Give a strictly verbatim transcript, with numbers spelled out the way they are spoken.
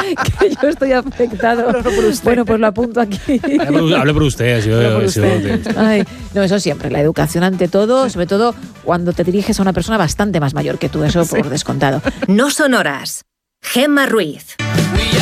que yo estoy afectado. No, no por usted. Bueno, pues lo apunto aquí. Hable por usted, ha sido, Hable por ha sido usted. de- Ay, no, eso siempre, la educación ante todo, sobre todo cuando te diriges a una persona bastante más mayor que tú, eso por descontado. No son horas. Gemma Ruiz.